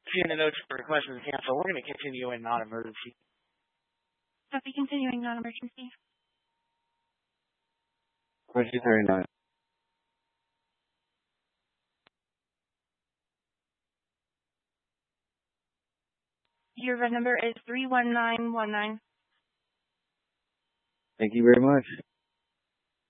seeing the notes for request to cancel. We're going to continue in non-emergency. Copy, continuing non-emergency. Question 39. Your VIN number is 31919. Thank you very much.